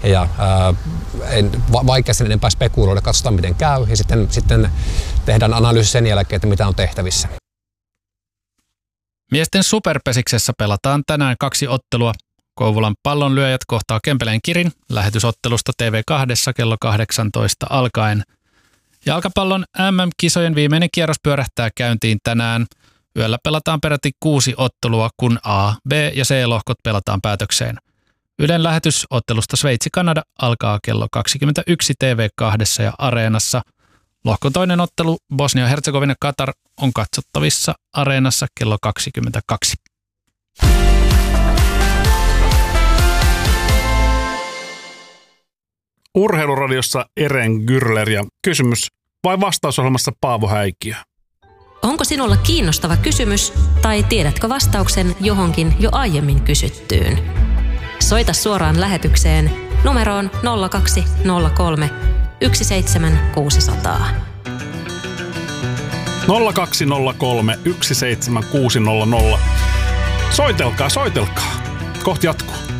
Ja vaikea sen enempää spekuloida, katsotaan miten käy ja sitten tehdään analyysi sen jälkeen, että mitä on tehtävissä. Miesten superpesiksessä pelataan tänään 2 ottelua. Kouvolan Pallonlyöjät kohtaa Kempeleen Kirin lähetysottelusta TV2 kello 18 alkaen. Jalkapallon MM-kisojen viimeinen kierros pyörähtää käyntiin tänään. Yöllä pelataan peräti 6 ottelua, kun A, B ja C-lohkot pelataan päätökseen. Ylen lähetysottelusta Sveitsi-Kanada alkaa kello 21 TV2 ja Areenassa. Lohkon toinen ottelu Bosnia-Herzegovina-Katar on katsottavissa Areenassa kello 22. Urheiluradiossa Eren Gürler ja kysymys vai vastausohjelmassa Paavo Häikiö? Onko sinulla kiinnostava kysymys tai tiedätkö vastauksen johonkin jo aiemmin kysyttyyn? Soita suoraan lähetykseen numeroon 0203 17600. 0203 17600. Soitelkaa. Kohti jatkuu.